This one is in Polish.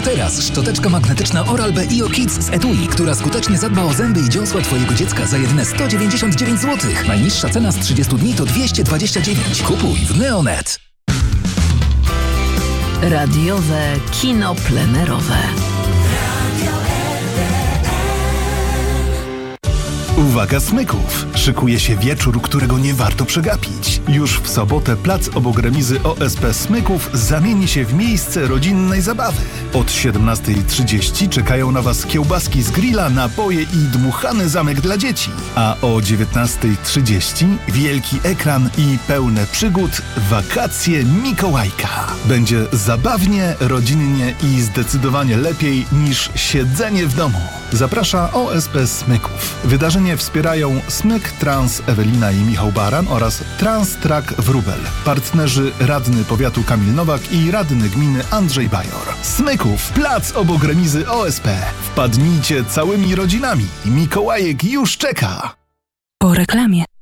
teraz szczoteczka magnetyczna Oral-B IO Kids z etui, która skutecznie zadba o zęby i dziąsła Twojego dziecka za jedyne 199 zł. Najniższa cena z 30 dni to 229. Kupuj w Neonet. Radiowe kino plenerowe. Uwaga smyków! Szykuje się wieczór, którego nie warto przegapić. Już w sobotę plac obok remizy OSP Smyków zamieni się w miejsce rodzinnej zabawy. Od 17:30 czekają na Was kiełbaski z grilla, napoje i dmuchany zamek dla dzieci. A o 19:30 wielki ekran i pełne przygód wakacje Mikołajka. Będzie zabawnie, rodzinnie i zdecydowanie lepiej niż siedzenie w domu. Zaprasza OSP Smyków. Wydarzenie wspierają Smyk Trans Ewelina i Michał Baran oraz Transtrak Wróbel. Partnerzy radny powiatu Kamil Nowak i radny gminy Andrzej Bajor. Smyków, plac obok remizy OSP. Wpadnijcie całymi rodzinami. Mikołajek już czeka. Po reklamie.